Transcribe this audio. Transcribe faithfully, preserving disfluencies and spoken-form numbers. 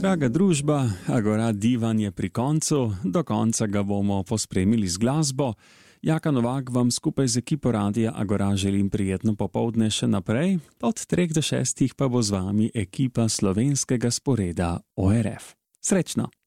Draga družba, Agora Divan je pri koncu, do konca ga bomo pospremili z glasbo. Jaka Novak vam skupaj z ekipo Radia Agora želim prijetno popoldne še naprej, od treh do šestih pa bo z vami ekipa slovenskega sporeda O R F. Srečno!